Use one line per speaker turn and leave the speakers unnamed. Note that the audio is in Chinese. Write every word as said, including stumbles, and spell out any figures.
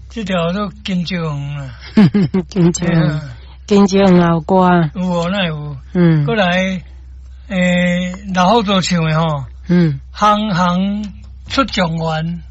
这条都金蕉园啦，
金蕉园，金蕉园有歌，
有哦，那有，
嗯，
过来，诶，老好多唱的吼，
嗯，
行行出状元，